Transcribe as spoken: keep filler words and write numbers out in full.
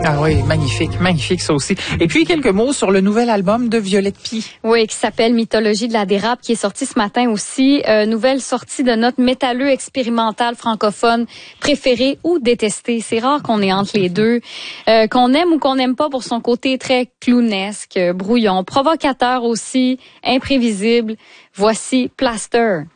Ah oui, magnifique, magnifique ça aussi. Et puis quelques mots sur le nouvel album de Violette Pie. Oui, qui s'appelle Mythologie de la dérape, qui est sorti ce matin aussi. Euh, nouvelle sortie de notre métalleux expérimental francophone préféré ou détesté. C'est rare qu'on est entre les deux. Euh, qu'on aime ou qu'on n'aime pas pour son côté très clownesque, brouillon, provocateur aussi, imprévisible. Voici Plaster.